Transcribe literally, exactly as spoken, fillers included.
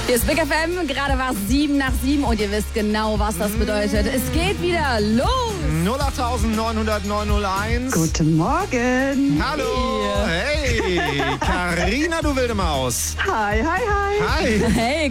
Hier ist Big F M, gerade war es sieben nach sieben und ihr wisst genau, was das bedeutet. Es geht wieder los. null acht neun null neun null eins. Guten Morgen. Hallo. Hey. Carina, du wilde Maus. Hi, hi, hi. Hi. Hey,